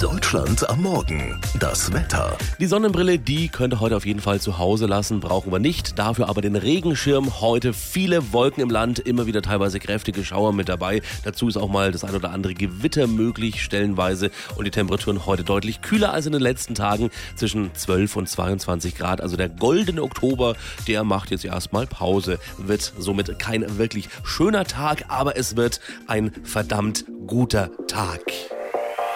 Deutschland am Morgen. Das Wetter. Die Sonnenbrille, die könnt ihr heute auf jeden Fall zu Hause lassen, brauchen wir nicht. Dafür aber den Regenschirm. Heute viele Wolken im Land, immer wieder teilweise kräftige Schauer mit dabei. Dazu ist auch mal das ein oder andere Gewitter möglich, stellenweise. Und die Temperaturen heute deutlich kühler als in den letzten Tagen, zwischen 12 und 22 Grad. Also der goldene Oktober, der macht jetzt erstmal Pause. Wird somit kein wirklich schöner Tag, aber es wird ein verdammt guter Tag.